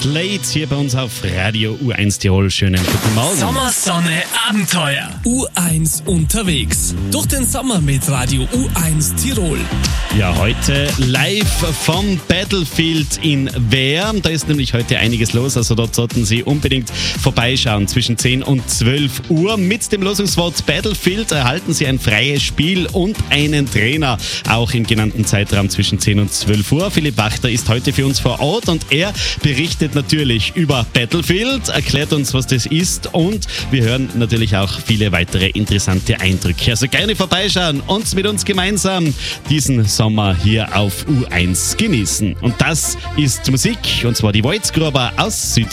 Slate hier bei uns auf Radio U1 Tirol. Schönen guten Morgen. Sommersonne Abenteuer. U1 unterwegs. Durch den Sommer mit Radio U1 Tirol. Ja, heute live vom Battlefield in Wehr. Da ist nämlich heute einiges los, also dort sollten Sie unbedingt vorbeischauen zwischen 10 und 12 Uhr. Mit dem Losungswort Battlefield erhalten Sie ein freies Spiel und einen Trainer, auch im genannten Zeitraum zwischen 10 und 12 Uhr. Philipp Wachter ist heute für uns vor Ort und er berichtet natürlich über Battlefield, erklärt uns, was das ist und wir hören natürlich auch viele weitere interessante Eindrücke. Also gerne vorbeischauen und mit uns gemeinsam diesen Sommer hier auf U1 genießen. Und das ist Musik, und zwar die Wolzgruber aus Südtirol.